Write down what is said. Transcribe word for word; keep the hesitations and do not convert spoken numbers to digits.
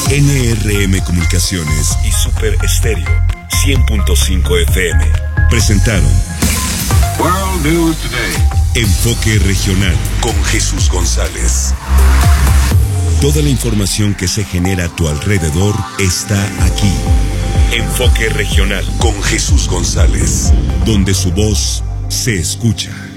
N R M Comunicaciones y Super Estéreo cien punto cinco F M presentaron World News Today. Enfoque Regional con Jesús González. Toda la información que se genera a tu alrededor está aquí. Enfoque Regional con Jesús González, donde su voz se escucha.